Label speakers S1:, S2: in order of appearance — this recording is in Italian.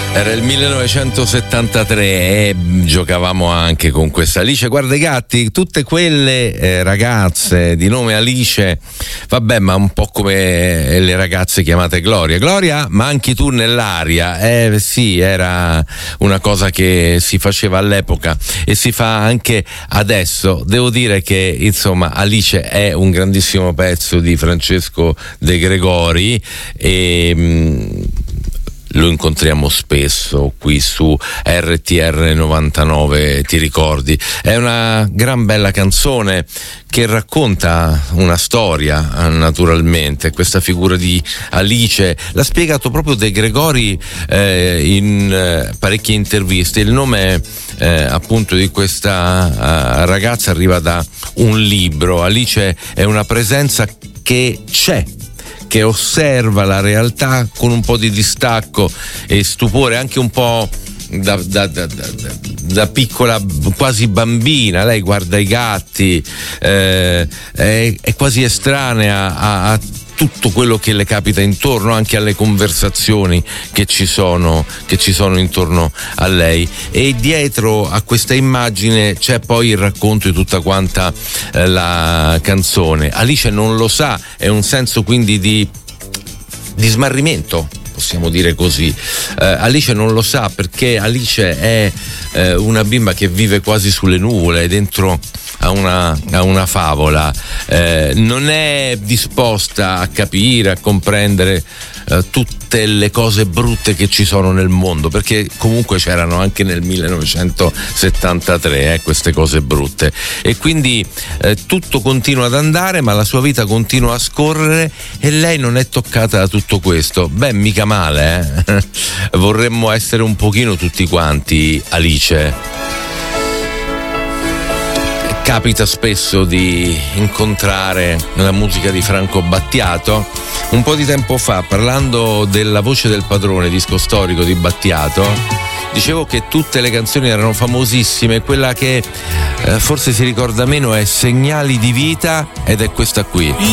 S1: Era il 1973 e giocavamo anche con questa Alice guarda i gatti, tutte quelle ragazze di nome Alice, vabbè, ma un po' come le ragazze chiamate Gloria, manchi tu nell'aria, sì, era una cosa che si faceva all'epoca e si fa anche adesso. Devo dire che insomma Alice è un grandissimo pezzo di Francesco De Gregori e lo incontriamo spesso qui su RTR 99, ti ricordi? È una gran bella canzone che racconta una storia, naturalmente. Questa figura di Alice l'ha spiegato proprio De Gregori in parecchie interviste. Il nome appunto di questa ragazza arriva da un libro. Alice è una presenza che c'è, che osserva la realtà con un po' di distacco e stupore, anche un po' da piccola, quasi bambina. Lei guarda i gatti, è quasi estranea a tutto quello che le capita intorno, anche alle conversazioni che ci sono intorno a lei, e dietro a questa immagine c'è poi il racconto di tutta quanta la canzone. Alice non lo sa, è un senso quindi di smarrimento, possiamo dire così. Alice non lo sa perché Alice è una bimba che vive quasi sulle nuvole, dentro a una favola, non è disposta a capire, a comprendere tutte le cose brutte che ci sono nel mondo, perché comunque c'erano anche nel 1973 queste cose brutte, e quindi tutto continua ad andare, ma la sua vita continua a scorrere e lei non è toccata da tutto questo. Beh, mica male, vorremmo essere un pochino tutti quanti Alice. Capita spesso di incontrare la musica di Franco Battiato. Un po' di tempo fa, parlando della Voce del Padrone, disco storico di Battiato, dicevo che tutte le canzoni erano famosissime. Quella che forse si ricorda meno è Segnali di vita, ed è questa qui.